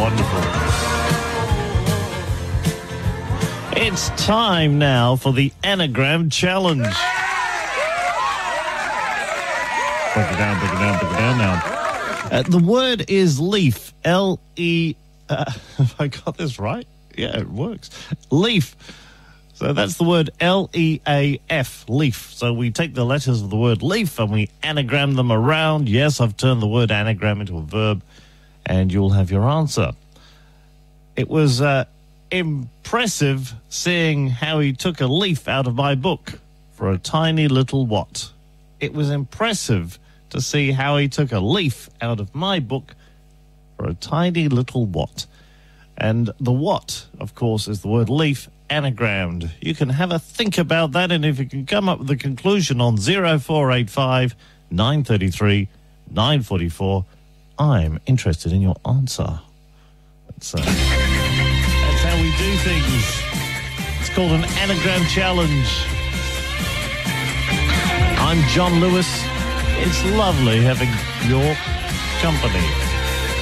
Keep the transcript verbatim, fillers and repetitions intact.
wonderful. It's time now for the Anagram Challenge. Break it down, break it down, break it down now. Uh, the word is leaf. L E... Uh, have I got this right? Yeah, it works. Leaf. So that's the word L E A F, leaf. So we take the letters of the word leaf and we anagram them around. Yes, I've turned the word anagram into a verb, and you'll have your answer. It was uh, impressive seeing how he took a leaf out of my book for a tiny little what. It was impressive to see how he took a leaf out of my book for a tiny little what. And the what, of course, is the word leaf anagrammed. You can have a think about that, and if you can come up with a conclusion on zero four eight five, nine three three, nine four four, I'm interested in your answer. That's, uh, that's how we do things. It's called an anagram challenge. I'm John Lewis. It's lovely having your company.